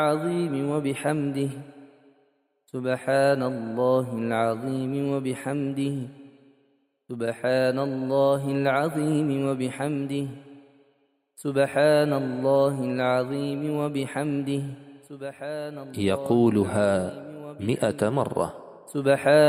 العظيم وبحمده سبحان الله العظيم وبحمده سبحان الله العظيم وبحمده سبحان الله العظيم وبحمده يقولها 100 مرة. سبحان